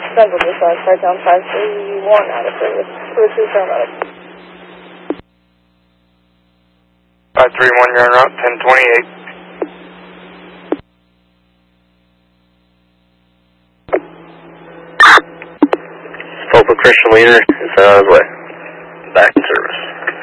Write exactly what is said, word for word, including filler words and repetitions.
Central Dispatch, Python five three one out of service. two two paramedic. five three one, you're en route, ten twenty-eight. Popa Christian Leader is on his way. Back in service.